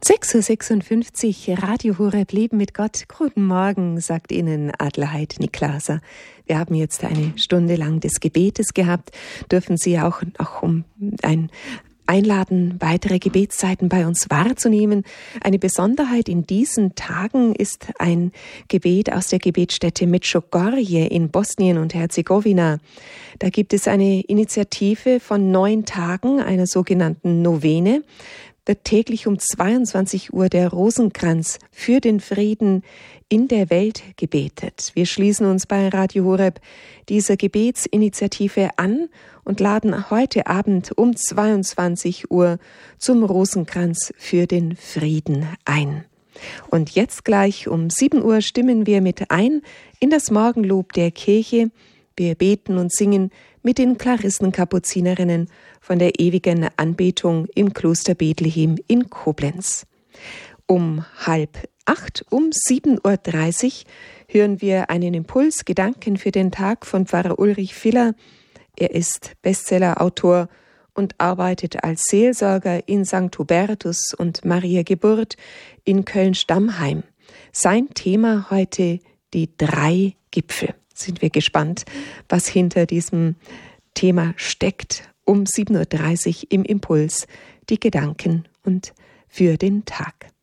6:56 Uhr, Radio Horeb, Leben mit Gott. Guten Morgen, sagt Ihnen Adelheid Niklaser. Wir haben jetzt eine Stunde lang des Gebetes gehabt. Dürfen Sie auch um einladen, weitere Gebetszeiten bei uns wahrzunehmen. Eine Besonderheit in diesen Tagen ist ein Gebet aus der Gebetsstätte Medjugorje in Bosnien und Herzegowina. Da gibt es eine Initiative von 9 Tagen, einer sogenannten Novene. Wird täglich um 22 Uhr der Rosenkranz für den Frieden in der Welt gebetet. Wir schließen uns bei Radio Horeb dieser Gebetsinitiative an und laden heute Abend um 22 Uhr zum Rosenkranz für den Frieden ein. Und jetzt gleich um 7 Uhr stimmen wir mit ein in das Morgenlob der Kirche. Wir beten und singen mit den Klarissenkapuzinerinnen von der ewigen Anbetung im Kloster Bethlehem in Koblenz. Um 7:30 um 7:30 Uhr hören wir einen Impuls, Gedanken für den Tag von Pfarrer Ulrich Filler. Er ist Bestsellerautor und arbeitet als Seelsorger in St. Hubertus und Maria Geburt in Köln-Stammheim. Sein Thema heute: die 3 Gipfel. Sind wir gespannt, was hinter diesem Thema steckt. Um 7:30 Uhr im Impuls die Gedanken und für den Tag.